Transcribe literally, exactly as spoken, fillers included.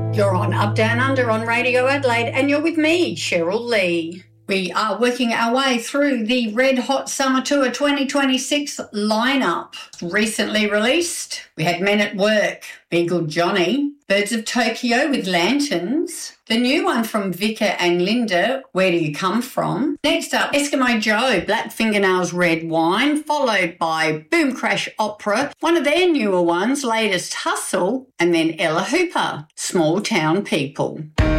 You're on Up Down Under on Radio Adelaide, and you're with me, Cheryl Lee. We are working our way through the Red Hot Summer Tour twenty twenty-six lineup. Recently released, we had Men at Work, Be Good Johnny, Birds of Tokyo with Lanterns, the new one from Vika and Linda, Where Do You Come From? Next up, Eskimo Joe, Black Fingernails Red Wine, followed by Boom Crash Opera, one of their newer ones, latest Hustle, and then Ella Hooper, Small Town People.